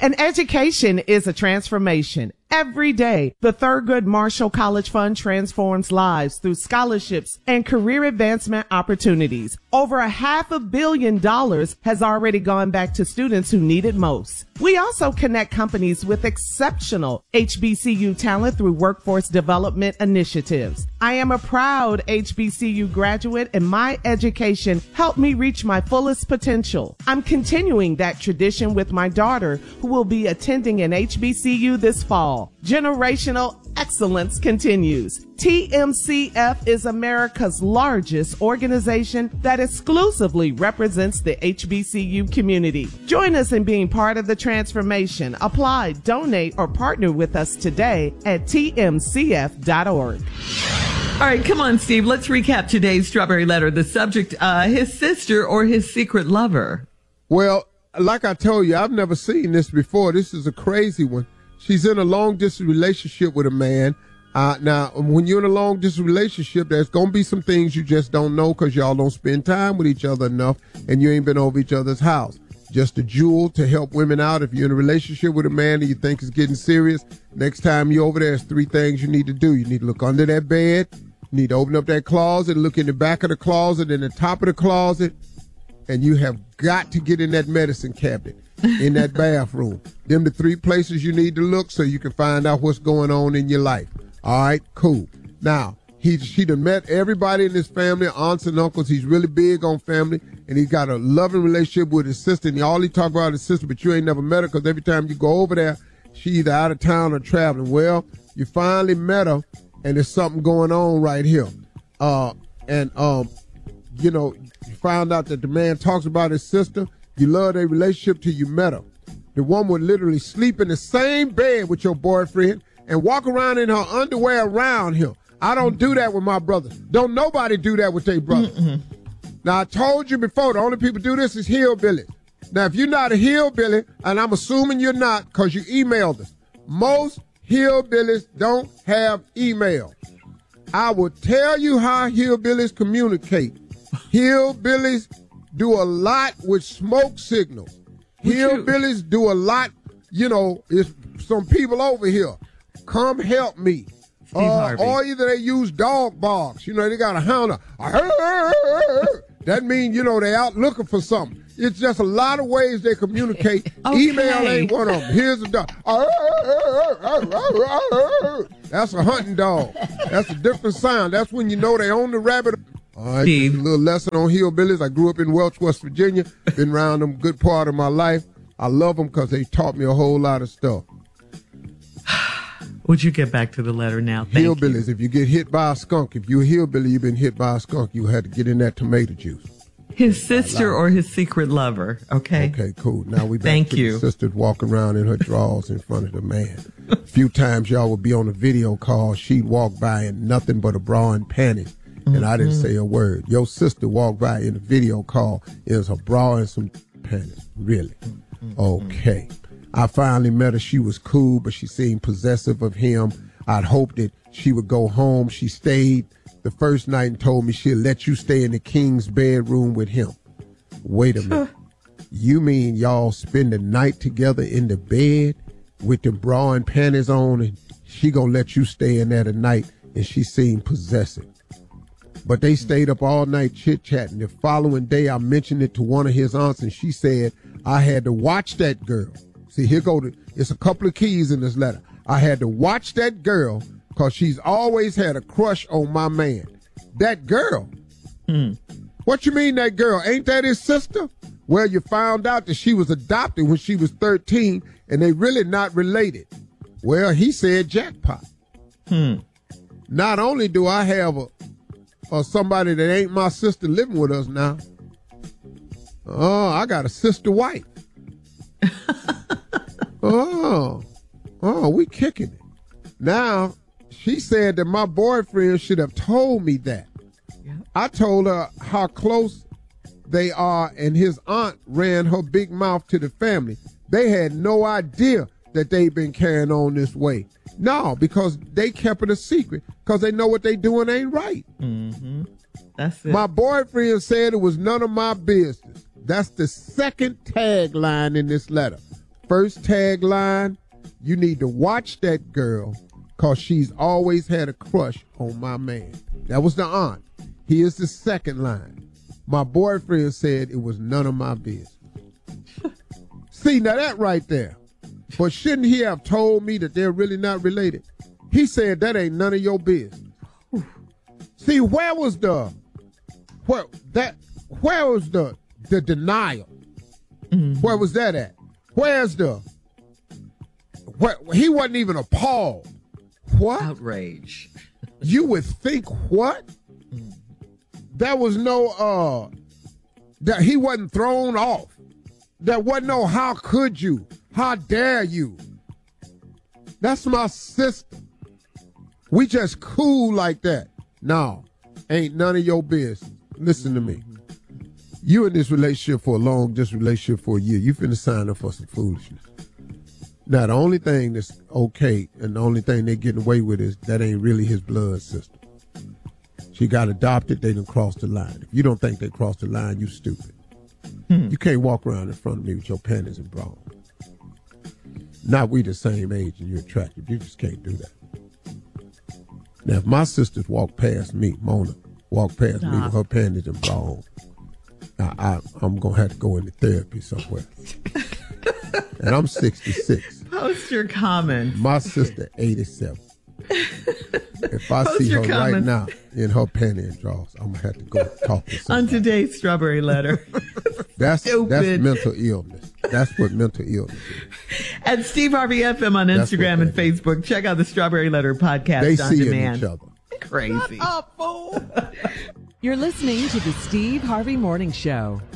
An education is a transformation. Every day, the Thurgood Marshall College Fund transforms lives through scholarships and career advancement opportunities. Over $500 million has already gone back to students who need it most. We also connect companies with exceptional HBCU talent through workforce development initiatives. I am a proud HBCU graduate, and my education helped me reach my fullest potential. I'm continuing that tradition with my daughter, who will be attending an HBCU this fall. Generational excellence continues. TMCF is America's largest organization that exclusively represents the HBCU community. Join us in being part of the transformation. Apply, donate, or partner with us today at tmcf.org. All right, come on, Steve. Let's recap today's Strawberry Letter. The subject, his sister or his secret lover. Well, like I told you, I've never seen this before. This is a crazy one. She's in a long-distance relationship with a man. Now, when you're in a long-distance relationship, there's going to be some things you just don't know because y'all don't spend time with each other enough and you ain't been over each other's house. Just a jewel to help women out. If you're in a relationship with a man and you think it's getting serious, next time you're over there, there's 3 things you need to do. You need to look under that bed. You need to open up that closet, look in the back of the closet and the top of the closet, and you have got to get in that medicine cabinet. In that bathroom. Them the 3 places you need to look so you can find out what's going on in your life. All right, cool. Now, she done met everybody in his family, aunts and uncles. He's really big on family, and he's got a loving relationship with his sister. And all he talk about is his sister, but you ain't never met her because every time you go over there, she either out of town or traveling. Well, you finally met her, and there's something going on right here. You know, you found out that the man talks about his sister. You love their relationship till you met her. The woman would literally sleep in the same bed with your boyfriend and walk around in her underwear around him. I don't do that with my brothers. Don't nobody do that with their brothers. Mm-mm. Now, I told you before, the only people do this is hillbillies. Now, if you're not a hillbilly, and I'm assuming you're not because you emailed us, most hillbillies don't have email. I will tell you how hillbillies communicate. Hillbillies do a lot with smoke signals. Hillbillies do a lot, you know, it's some people over here. Come help me. Or either they use dog barks. You know, they got a hound. That means, you know, they out looking for something. It's just a lot of ways they communicate. Okay. Email ain't one of them. Here's a dog. That's a hunting dog. That's a different sound. That's when you know they own the rabbit. All right, a little lesson on hillbillies. I grew up in Welch, West Virginia. Been around them a good part of my life. I love them because they taught me a whole lot of stuff. Would you get back to the letter now? Thank Hillbillies, you. If you get hit by a skunk, if you're a hillbilly, you've been hit by a skunk, you had to get in that tomato juice. His sister or his secret lover, okay? Okay, cool. Now we back Thank to you. the sister walking around in her drawers in front of the man. A few times y'all would be on a video call. She'd walk by in nothing but a bra and panties. And I didn't say a word. Your sister walked by in a video call. It was a bra and some panties. Really? Okay. I finally met her. She was cool, but she seemed possessive of him. I'd hoped that she would go home. She stayed the first night and told me she'll let you stay in the king's bedroom with him. Wait a minute. You mean y'all spend the night together in the bed with the bra and panties on, and she gonna let you stay in there tonight, and she seemed possessive? But they stayed up all night chit-chatting. The following day, I mentioned it to one of his aunts, and she said, I had to watch that girl. See, it's a couple of keys in this letter. I had to watch that girl because she's always had a crush on my man. That girl? What you mean that girl? Ain't that his sister? Well, you found out that she was adopted when she was 13, and they really not related. Well, he said jackpot. Not only do I have somebody that ain't my sister living with us now, I got a sister wife. We kicking it. Now, she said that my boyfriend should have told me that. Yep. I told her how close they are, and his aunt ran her big mouth to the family. They had no idea that they'd been carrying on this way. No, because they kept it a secret, because they know what they doing ain't right. Mm-hmm. That's it. My boyfriend said it was none of my business. That's the second tagline in this letter. first tagline, you need to watch that girl because she's always had a crush on my man. That was the aunt. Here's the second line. My boyfriend said it was none of my business. See, now that right there. But shouldn't he have told me that they're really not related? He said that ain't none of your business. See, where was the denial? Mm-hmm. Where was that at? He wasn't even appalled. What? Outrage. You would think what? There was no, that he wasn't thrown off. There wasn't no, how could you? How dare you? That's my sister. We just cool like that. No, ain't none of your business. Listen to me. You in this relationship for this relationship for a year. You finna sign up for some foolishness. Now, the only thing that's okay and the only thing they getting away with is that ain't really his blood sister. She got adopted, they done crossed the line. If you don't think they crossed the line, you stupid. You can't walk around in front of me with your panties and bra. Not we the same age and you're attractive. You just can't do that. Now, if my sisters walk past me, Mona, walk past me with her panties and bra on, I'm going to have to go into therapy somewhere. And I'm 66. Post your comment. My sister, 87. If I see her right now in her panty and drawers, I'm going to have to go talk to somebody. On today's Strawberry Letter. That's mental illness. That's what mental illness is. At Steve Harvey FM on Instagram and Facebook. Check out the Strawberry Letter podcast they on see demand. Each other. Crazy. Shut up, fool. You're listening to the Steve Harvey Morning Show.